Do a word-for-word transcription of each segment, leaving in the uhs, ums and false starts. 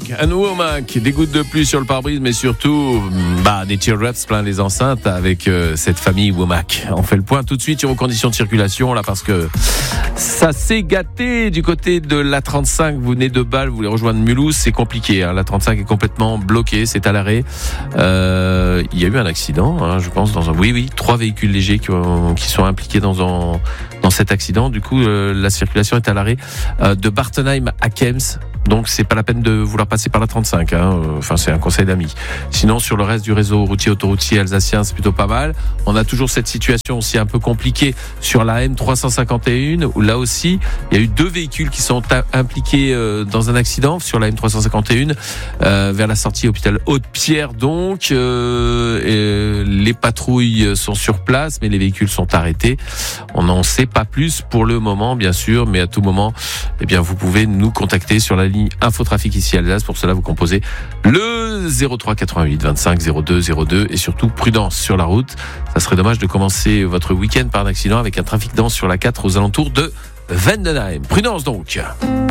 un Womack, des gouttes de pluie sur le pare-brise, mais surtout bah, des teardrops plein les enceintes avec euh, cette famille Womack. On fait le point tout de suite sur vos conditions de circulation là parce que ça s'est gâté du côté de l'A trente-cinq. Vous venez de Bâle, vous voulez rejoindre Mulhouse, c'est compliqué. Hein. L'A trente-cinq est complètement bloqué, c'est à l'arrêt. Euh, il y a eu un accident, hein, je pense, dans un. Oui, oui, trois véhicules légers qui, ont, qui sont impliqués dans un, dans cet accident. Du coup, euh, la circulation est à l'arrêt euh, de Bartenheim à Kems. Donc c'est pas la peine de vouloir passer par la trente-cinq, hein. Enfin c'est un conseil d'amis. Sinon sur le reste du réseau routier autoroutier alsacien c'est plutôt pas mal. On a toujours cette situation aussi un peu compliquée sur la M trois cent cinquante et un où là aussi il y a eu deux véhicules qui sont impliqués euh, dans un accident sur la M trois cent cinquante et un euh, vers la sortie hôpital Haute-Pierre donc euh, les patrouilles sont sur place mais les véhicules sont arrêtés. On n'en sait pas plus pour le moment bien sûr, mais à tout moment eh bien vous pouvez nous contacter sur la ligne Infotrafic ici à Alsace. Pour cela, vous composez le zéro trois quatre-vingt-huit vingt-cinq zéro deux zéro deux et surtout prudence sur la route. Ça serait dommage de commencer votre week-end par un accident avec un trafic dense sur la quatre aux alentours de Vendenheim. Prudence donc.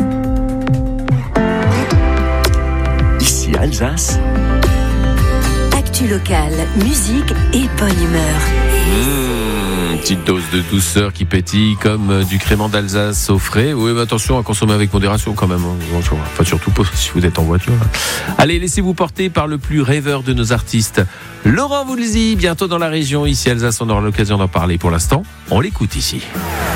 Ici Alsace. Actu locale, musique et bonne humeur. Mmh, une petite dose de douceur qui pétille comme du crément d'Alsace au frais. Oui, mais attention à consommer avec modération quand même. Enfin, surtout si vous êtes en voiture. Allez, laissez-vous porter par le plus rêveur de nos artistes, Laurent Voulzy, bientôt dans la région. Ici Alsace, on aura l'occasion d'en parler. Pour l'instant, on l'écoute ici.